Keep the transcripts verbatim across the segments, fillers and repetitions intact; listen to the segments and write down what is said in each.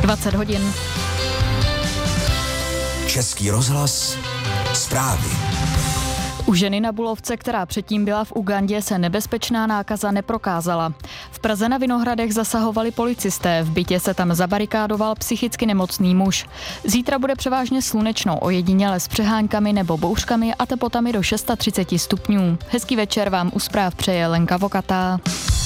dvacet hodin. Český rozhlas, zprávy. U ženy na Bulovce, která předtím byla v Ugandě, se nebezpečná nákaza neprokázala. V Praze na Vinohradech zasahovali policisté, v bytě se tam zabarikádoval psychicky nemocný muž. Zítra bude převážně slunečno, ojediněle s přeháňkami nebo bouřkami a teplotami do třicet šest stupňů. Hezký večer vám u zpráv přeje Lenka Vokatá.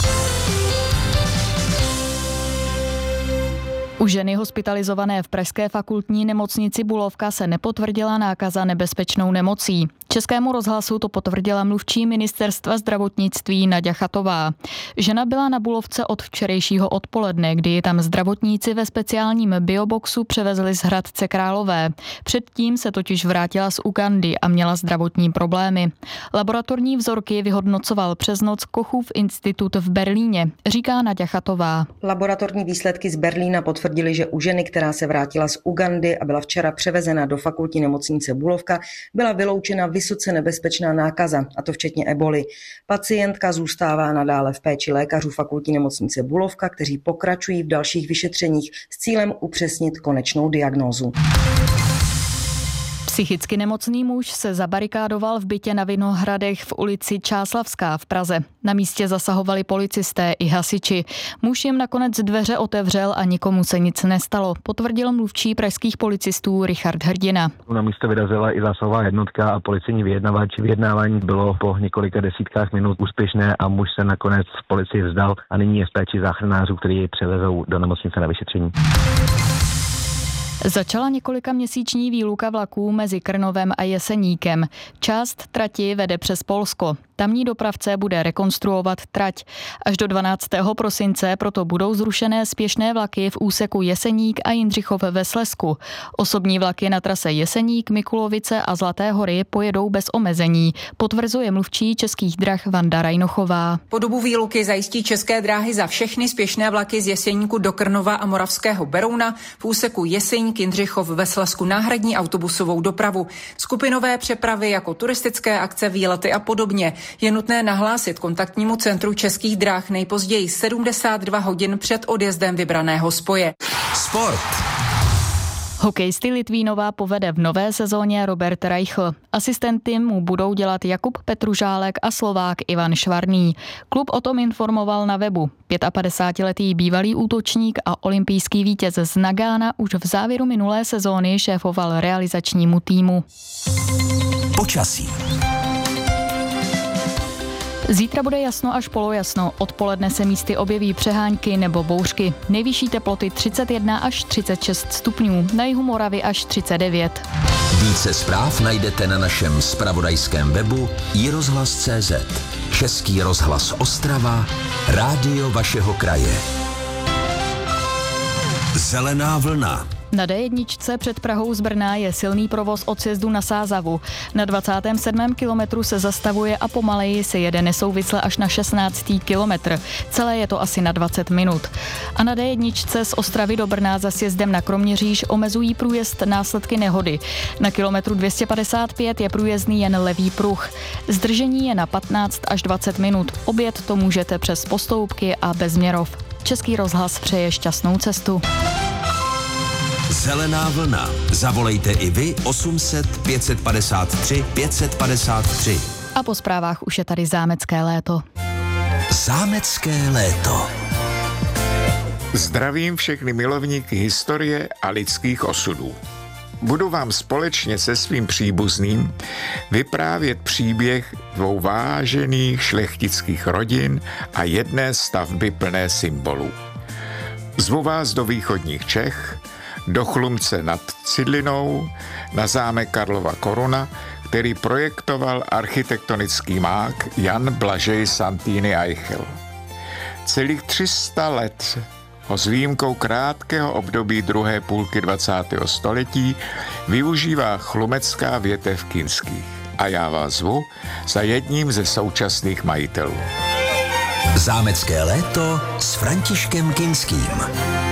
U ženy hospitalizované v pražské fakultní nemocnici Bulovka se nepotvrdila nákaza nebezpečnou nemocí. Českému rozhlasu to potvrdila mluvčí ministerstva zdravotnictví Naďa Chatová. Žena byla na Bulovce od včerejšího odpoledne, kdy ji tam zdravotníci ve speciálním bioboxu převezli z Hradce Králové. Předtím se totiž vrátila z Ugandy a měla zdravotní problémy. Laboratorní vzorky vyhodnocoval přes noc Kochův institut v Berlíně, říká Naďa Chatová. Laboratorní výsledky z Berlína potvrdili, že u ženy, která se vrátila z Ugandy a byla včera převezena do fakultní nemocnice Bulovka, byla vyloučena vysoce nebezpečná nákaza, a to včetně eboli. Pacientka zůstává nadále v péči lékařů fakultní nemocnice Bulovka, kteří pokračují v dalších vyšetřeních s cílem upřesnit konečnou diagnózu. Psychicky nemocný muž se zabarikádoval v bytě na Vinohradech v ulici Čáslavská v Praze. Na místě zasahovali policisté i hasiči. Muž jim nakonec dveře otevřel a nikomu se nic nestalo, potvrdil mluvčí pražských policistů Richard Hrdina. Na místo vyrazila i zásahová jednotka a policejní vyjednavač. Vyjednávání bylo po několika desítkách minut úspěšné a muž se nakonec policii vzdal a nyní je v péči záchranářů, kteří jej převezou do nemocnice na vyšetření. Začala několika měsíční výluka vlaků mezi Krnovem a Jeseníkem. Část trati vede přes Polsko. Tamní dopravce bude rekonstruovat trať. Až do dvanáctého prosince proto budou zrušené spěšné vlaky v úseku Jeseník a Jindřichov ve Slezsku. Osobní vlaky na trase Jeseník, Mikulovice a Zlaté Hory pojedou bez omezení, potvrzuje mluvčí Českých drah Vanda Rajnochová. Po dobu výluky zajistí České dráhy za všechny spěšné vlaky z Jeseníku do Krnova a Moravského Berouna v úseku Jeseník, Jindřichov ve Slezsku náhradní autobusovou dopravu. Skupinové přepravy jako turistické akce, výlety a podobně je nutné nahlásit kontaktnímu centru Českých drah nejpozději sedmdesát dva hodin před odjezdem vybraného spoje. Sport. Hokejisty Litvínova povede v nové sezóně Robert Reichl. Asistenty mu budou dělat Jakub Petružálek a Slovák Ivan Švarný. Klub o tom informoval na webu. padesátipětiletý bývalý útočník a olympijský vítěz z Nagána už v závěru minulé sezóny šéfoval realizačnímu týmu. Počasí. Zítra bude jasno až polojasno, odpoledne se místy objeví přehánky nebo bouřky. Nejvyšší teploty třicet jedna až třicet šest stupňů, na jihu Moravy až třicet devět. Více zpráv najdete na našem zpravodajském webu i rozhlas tečka cé zet. Český rozhlas Ostrava, rádio vašeho kraje. Zelená vlna. Na dé jedna před Prahou z Brna je silný provoz od sjezdu na Sázavu. Na dvacátém sedmém kilometru se zastavuje a pomaleji se jede nesouvisle až na šestnáctý kilometr. Celé je to asi na dvacet minut. A na dé jedna z Ostravy do Brna za sjezdem na Kroměříž omezují průjezd následky nehody. Na kilometru dvě stě padesát pět je průjezdný jen levý pruh. Zdržení je na patnáct až dvacet minut. Objet to můžete přes Postoupky a Bezměrov. Český rozhlas přeje šťastnou cestu. Zelená vlna. Zavolejte i vy osm set pět set padesát tři pět set padesát tři. A po zprávách už je tady zámecké léto. Zámecké léto. Zdravím všechny milovníky historie a lidských osudů. Budu vám společně se svým příbuzným vyprávět příběh dvou vážených šlechtických rodin a jedné stavby plné symbolů. Zvu vás do východních Čech, do Chlumce nad Cidlinou, na zámek Karlova Koruna, který projektoval architektonický mák Jan Blažej Santýny Eichel. Celých tři sta let ho s výjimkou krátkého období druhé půlky dvacátého století využívá chlumecká větev Kinských. A já vás zvu za jedním ze současných majitelů. Zámecké léto s Františkem Kinským.